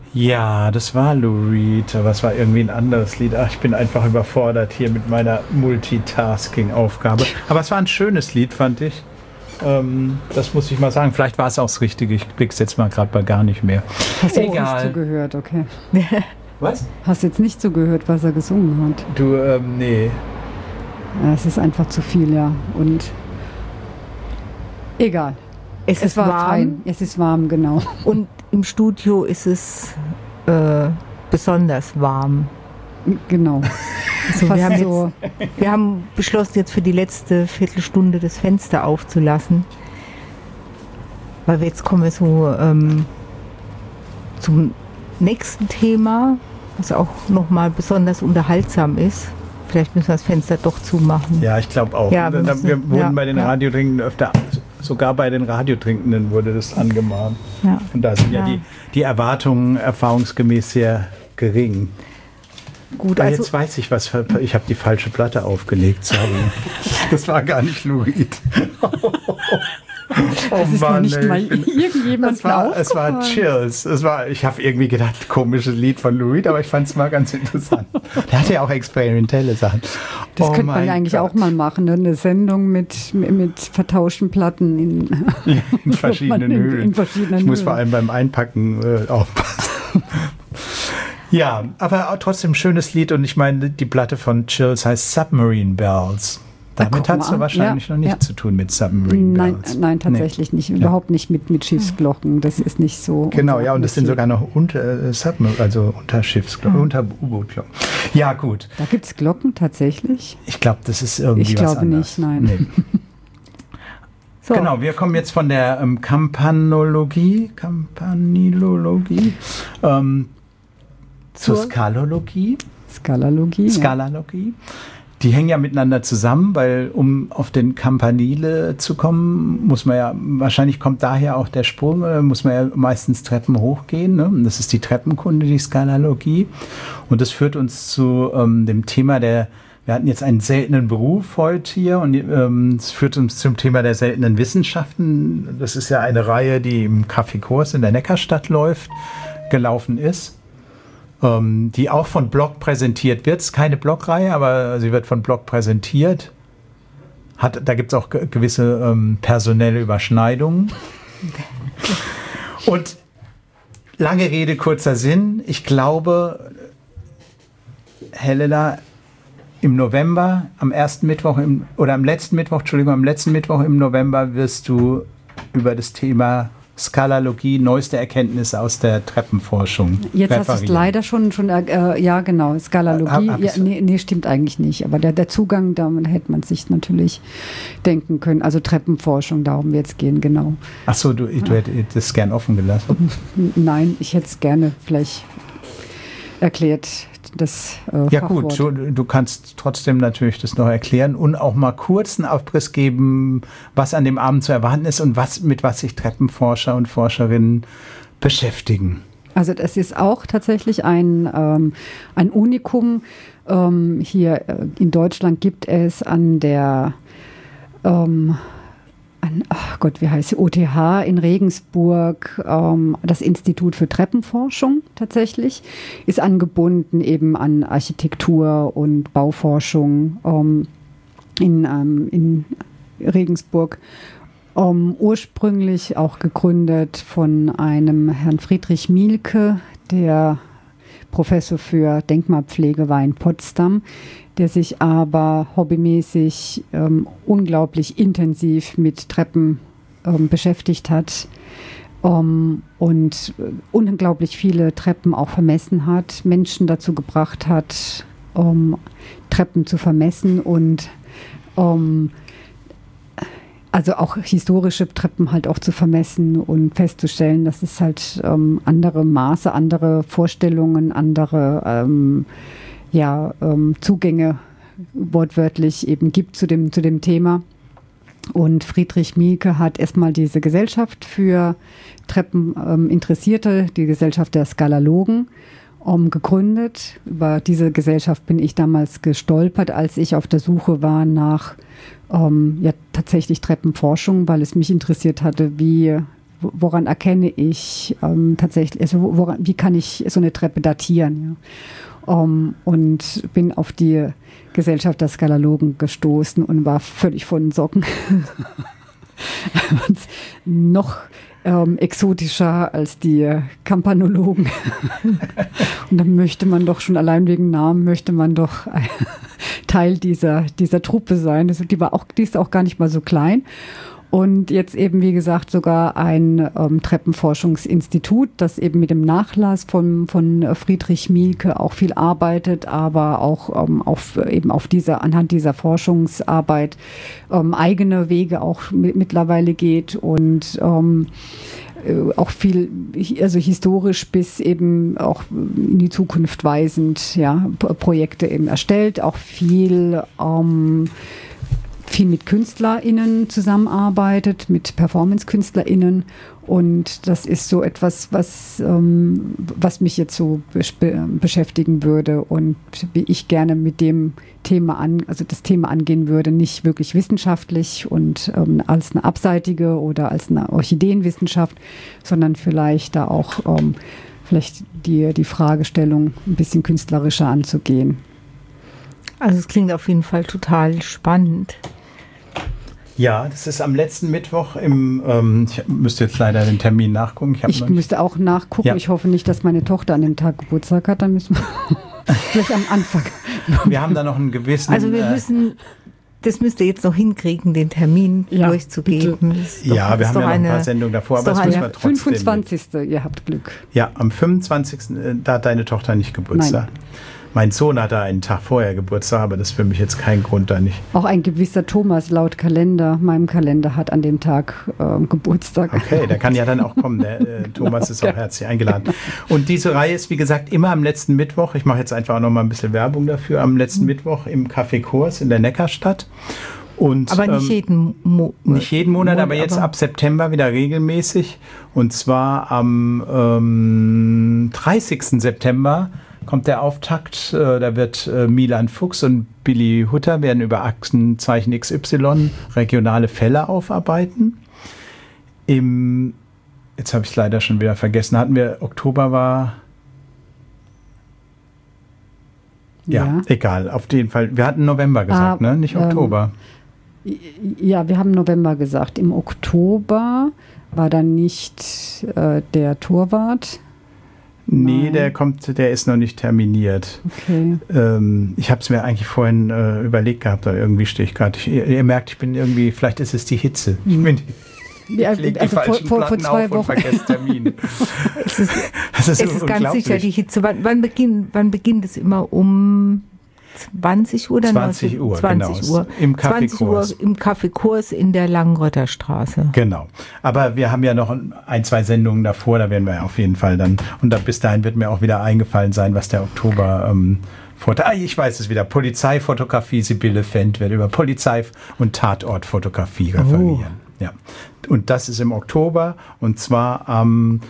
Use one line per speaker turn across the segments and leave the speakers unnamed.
Ja, das war Lou Reed, aber es war irgendwie ein anderes Lied. Ach, ich bin einfach überfordert hier mit meiner Multitasking-Aufgabe. Aber es war ein schönes Lied, fand ich. Das muss ich mal sagen. Vielleicht war es auch das Richtige. Ich blick's jetzt mal gerade bei gar nicht mehr.
Hast du nicht zugehört, okay.
Was?
Hast jetzt nicht zugehört, was er gesungen hat?
Du, nee.
Ja, es ist einfach zu viel, ja. Und egal. Es war warm. Fein. Es ist warm, genau.
Und im Studio ist es besonders warm.
Genau.
Also wir haben beschlossen, jetzt für die letzte Viertelstunde das Fenster aufzulassen. Weil jetzt kommen wir so zum nächsten Thema, was auch nochmal besonders unterhaltsam ist. Vielleicht müssen wir das Fenster doch zumachen.
Ja, ich glaube auch. Ja, wir wurden bei den Radiotrinkenden öfter, sogar bei den Radiotrinkenden wurde das angemahnt. Ja. Und da sind ja die Erwartungen erfahrungsgemäß sehr gering. Gut, also jetzt weiß ich, ich habe die falsche Platte aufgelegt, sorry. Das war gar nicht Lou Reed.
Das ist Mann, nicht mal irgendjemand
es war Chills. Ich habe irgendwie gedacht, komisches Lied von Lou Reed, aber ich fand es mal ganz interessant. Der hatte ja auch experimentelle Sachen.
Das könnte man ja eigentlich auch mal machen, ne? Eine Sendung mit vertauschten Platten
in verschiedenen Höhen. Ich muss vor allem beim Einpacken aufpassen. Ja, aber auch trotzdem ein schönes Lied und ich meine, die Platte von Chills heißt Submarine Bells. Damit hat es wahrscheinlich noch nichts zu tun mit Submarine Bells.
Nein, tatsächlich nicht. Überhaupt nicht mit Schiffsglocken. Das ist nicht so.
Genau, ja, und das sind sogar noch Unterschiffsglocken, unter U-Boot-Glocken. Ja, gut.
Da gibt es Glocken tatsächlich?
Ich glaube, das ist irgendwie was anderes.
Ich glaube nicht, nein. Nee.
So. Genau, wir kommen jetzt von der Campanologie zur Skalologie. Skalalogie. Die hängen ja miteinander zusammen, weil um auf den Campanile zu kommen, muss man ja, wahrscheinlich kommt daher auch der Sprung, muss man ja meistens Treppen hochgehen. Ne? Und das ist die Treppenkunde, die Skalalogie. Und das führt uns zu dem Thema wir hatten jetzt einen seltenen Beruf heute hier und es führt uns zum Thema der seltenen Wissenschaften. Das ist ja eine Reihe, die im Café Kurs in der Neckarstadt gelaufen ist. Die auch von Block präsentiert wird. Es ist keine Blockreihe, aber sie wird von Block präsentiert. Da gibt es auch gewisse personelle Überschneidungen. Und lange Rede, kurzer Sinn. Ich glaube, Helena, im November, am letzten Mittwoch im November wirst du über das Thema Skalalogie, neueste Erkenntnisse aus der Treppenforschung.
Jetzt hast du es leider schon ja genau, Skalalogie, nee, stimmt eigentlich nicht, aber der Zugang, da hätte man sich natürlich denken können, also Treppenforschung, darum wird es gehen, genau.
Ach so, du hättest es gern offen gelassen?
Nein, ich hätte es gerne vielleicht erklärt, das
ja
Fachwort.
Gut, du kannst trotzdem natürlich das noch erklären und auch mal kurz einen Abriss geben, was an dem Abend zu erwarten ist und mit was sich Treppenforscher und Forscherinnen beschäftigen.
Also das ist auch tatsächlich ein Unikum. Hier in Deutschland gibt es an der wie heißt sie? OTH in Regensburg, das Institut für Treppenforschung tatsächlich, ist angebunden eben an Architektur und Bauforschung in Regensburg. Ursprünglich auch gegründet von einem Herrn Friedrich Mielke, der Professor für Denkmalpflege war in Potsdam, der sich aber hobbymäßig unglaublich intensiv mit Treppen beschäftigt hat und unglaublich viele Treppen auch vermessen hat, Menschen dazu gebracht hat, Treppen zu vermessen und also auch historische Treppen halt auch zu vermessen und festzustellen, dass es halt andere Maße, andere Vorstellungen, andere Zugänge wortwörtlich eben gibt zu dem Thema. Und Friedrich Mielke hat erstmal diese Gesellschaft für Treppeninteressierte, die Gesellschaft der Skalalogen, gegründet. Über diese Gesellschaft bin ich damals gestolpert, als ich auf der Suche war nach tatsächlich Treppenforschung, weil es mich interessiert hatte, wie woran erkenne ich tatsächlich, also wie kann ich so eine Treppe datieren? Ja? Und bin auf die Gesellschaft der Skalalogen gestoßen und war völlig von den Socken. Noch exotischer als die Kampanologen. Und dann möchte man doch schon allein wegen Namen, möchte man doch Teil dieser Truppe sein. Also die ist auch gar nicht mal so klein. Und jetzt eben, wie gesagt, sogar ein Treppenforschungsinstitut, das eben mit dem Nachlass von Friedrich Mielke auch viel arbeitet, aber auch anhand dieser Forschungsarbeit eigene Wege auch mittlerweile geht und auch viel, also historisch bis eben auch in die Zukunft weisend, ja, Projekte eben erstellt, auch viel mit KünstlerInnen zusammenarbeitet, mit Performance-KünstlerInnen. Und das ist so etwas, was mich jetzt so beschäftigen würde und wie ich gerne mit dem Thema das Thema angehen würde, nicht wirklich wissenschaftlich und als eine abseitige oder als eine Orchideenwissenschaft, sondern vielleicht da auch die Fragestellung ein bisschen künstlerischer anzugehen.
Also es klingt auf jeden Fall total spannend.
Ja, das ist am letzten Mittwoch ich müsste jetzt leider den Termin nachgucken.
Ich müsste auch nachgucken. Ja. Ich hoffe nicht, dass meine Tochter an dem Tag Geburtstag hat. Dann müssen wir vielleicht am Anfang.
Wir haben da noch einen gewissen...
Also das müsst ihr jetzt noch hinkriegen, den Termin durchzugeben.
Wir haben ja noch ein paar Sendungen davor, aber es müssen wir trotzdem...
25. Ihr habt Glück.
Ja, am 25. Da hat deine Tochter nicht Geburtstag. Nein. Mein Sohn hatte einen Tag vorher Geburtstag, aber das ist für mich jetzt kein Grund, da nicht.
Auch ein gewisser Thomas laut meinem Kalender, hat an dem Tag Geburtstag.
Okay, der kann ja dann auch kommen. Der Thomas ist auch herzlich eingeladen. Und diese Reihe ist, wie gesagt, immer am letzten Mittwoch. Ich mache jetzt einfach auch noch mal ein bisschen Werbung dafür. Am letzten Mittwoch im Café Kurs in der Neckarstadt. Und,
aber nicht jeden Monat.
Nicht jeden Monat, aber jetzt ab September wieder regelmäßig. Und zwar am 30. September kommt der Auftakt, da wird Milan Fuchs und Billy Hutter werden über Aktenzeichen XY regionale Fälle aufarbeiten. Jetzt habe ich es leider schon wieder vergessen, Oktober war... Ja, egal, auf jeden Fall. Wir hatten November gesagt, ne? Nicht Oktober.
Ja, wir haben November gesagt. Im Oktober war dann nicht der Torwart...
Nee, der ist noch nicht terminiert.
Okay.
Ich habe es mir eigentlich vorhin überlegt gehabt, da irgendwie stehe ich gerade. Ihr merkt, vielleicht ist es die Hitze. Ich lege die falschen Platten auf und vergesse Termin.
Es ist ganz sicher die Hitze. Wann beginnt es immer? Um 20 Uhr?
20 Uhr,
20
genau.
Uhr.
Im Café Kurs.
Im Café Kurs in der Langrötter Straße.
Genau. Aber wir haben ja noch 1-2 Sendungen davor, da werden wir auf jeden Fall dann, und bis dahin wird mir auch wieder eingefallen sein, was der Oktober ich weiß es wieder. Polizeifotografie, Sibylle Fendt wird über Polizei- und Tatortfotografie referieren. Ja. Und das ist im Oktober, und zwar am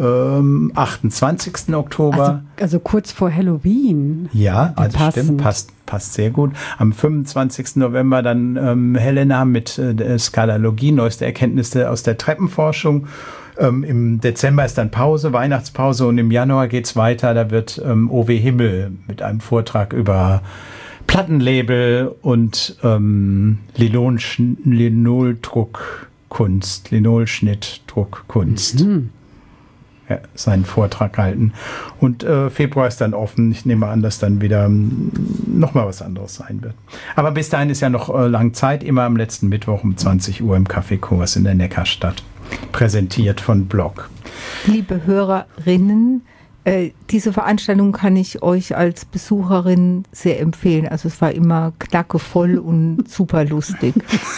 28. Oktober.
Also kurz vor Halloween.
Ja, also stimmt, passt sehr gut. Am 25. November dann Helena mit Skalalogie, neueste Erkenntnisse aus der Treppenforschung. Im Dezember ist dann Pause, Weihnachtspause, und im Januar geht's weiter. Da wird O.W. Himmel mit einem Vortrag über Plattenlabel und Linolschnittdruckkunst. Seinen Vortrag halten. Und Februar ist dann offen. Ich nehme an, dass dann wieder nochmal was anderes sein wird. Aber bis dahin ist ja noch lang Zeit. Immer am letzten Mittwoch um 20 Uhr im Café Kurs in der Neckarstadt. Präsentiert von Blog.
Liebe Hörerinnen, diese Veranstaltung kann ich euch als Besucherin sehr empfehlen. Also es war immer knackevoll und super lustig.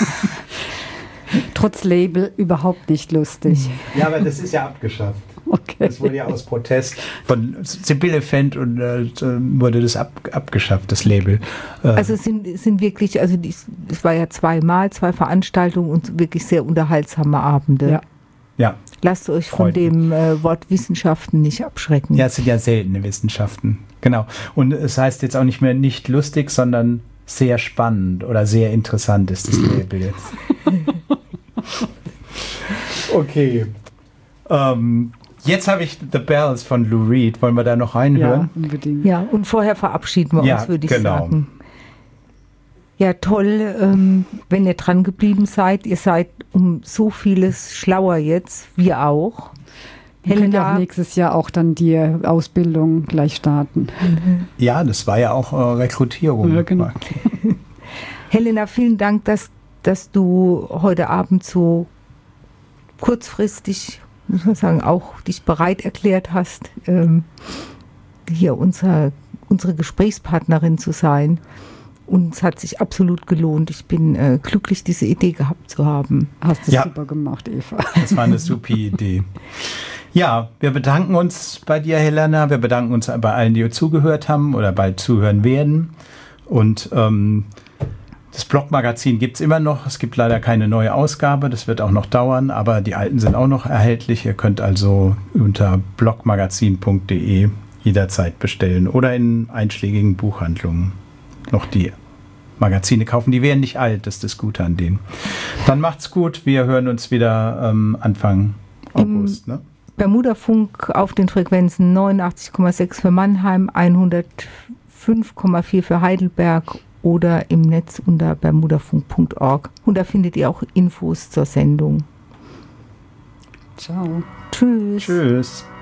Trotz Label überhaupt nicht lustig.
Ja, aber das ist ja abgeschafft.
Okay.
Das wurde ja aus Protest von Sibylle Fendt und wurde das abgeschafft, das Label.
Also es sind wirklich, es war ja 2 Veranstaltungen und wirklich sehr unterhaltsame Abende.
Ja.
Lasst euch von dem Wort Wissenschaften nicht abschrecken.
Ja, es sind ja seltene Wissenschaften. Genau. Und es heißt jetzt auch nicht mehr nicht lustig, sondern sehr spannend oder sehr interessant ist das Label jetzt. Okay. Jetzt habe ich The Bells von Lou Reed. Wollen wir da noch reinhören?
Ja, unbedingt.
Ja, und vorher verabschieden wir uns, würde ich sagen. Ja, toll, wenn ihr dran geblieben seid. Ihr seid um so vieles schlauer jetzt, wir auch.
Wir können ja auch nächstes Jahr auch dann die Ausbildung gleich starten.
Ja, das war ja auch Rekrutierung.
Ja, genau.
Helena, vielen Dank, dass du heute Abend so kurzfristig, muss man sagen, auch dich bereit erklärt hast, hier unsere Gesprächspartnerin zu sein. Und es hat sich absolut gelohnt. Ich bin glücklich, diese Idee gehabt zu haben.
Hast du super gemacht, Eva.
Das war eine super Idee. Ja, wir bedanken uns bei dir, Helena. Wir bedanken uns bei allen, die zugehört haben oder bald zuhören werden. Und das Blogmagazin gibt es immer noch. Es gibt leider keine neue Ausgabe. Das wird auch noch dauern, aber die alten sind auch noch erhältlich. Ihr könnt also unter blogmagazin.de jederzeit bestellen oder in einschlägigen Buchhandlungen noch die Magazine kaufen. Die werden nicht alt, das ist das Gute an denen. Dann macht's gut. Wir hören uns wieder Anfang August. Ne?
Bermuda-Funk auf den Frequenzen 89,6 für Mannheim, 105,4 für Heidelberg oder im Netz unter bermudafunk.org. Und da findet ihr auch Infos zur Sendung.
Ciao.
Tschüss.
Tschüss.